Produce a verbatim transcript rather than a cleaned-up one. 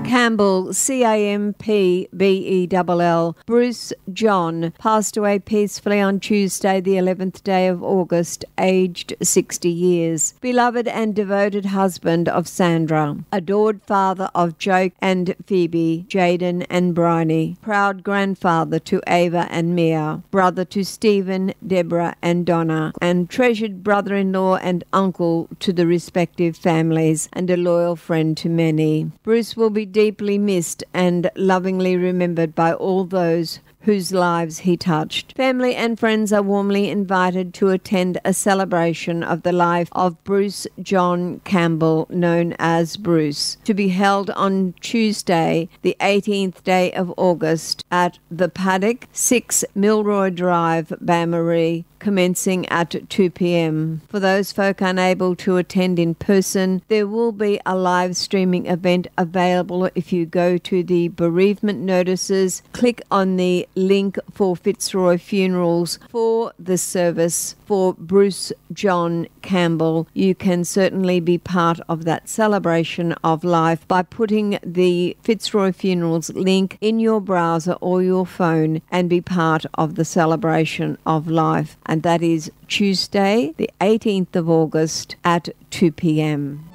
Campbell, C A M P B E L L, Bruce John, passed away peacefully on Tuesday, the eleventh day of August, aged sixty years. Beloved and devoted husband of Sandra, adored father of Joke and Phoebe, Jaden and Bryony, proud grandfather to Ava and Mia, brother to Stephen, Deborah and Donna, and treasured brother-in-law and uncle to the respective families, and a loyal friend to many. Bruce will be deeply missed and lovingly remembered by all those whose lives he touched. Family and friends are warmly invited to attend a celebration of the life of Bruce John Campbell, known as Bruce, to be held on Tuesday, the eighteenth day of August at the Paddock, six Milroy Drive, Bamaree, commencing at two p.m. For those folk unable to attend in person, there will be a live streaming event available if you go to the bereavement notices, click on the link for Fitzroy Funerals for the service for Bruce John Campbell. You can certainly be part of that celebration of life by putting the Fitzroy Funerals link in your browser or your phone and be part of the celebration of life. And that is Tuesday, the eighteenth of August at two p.m.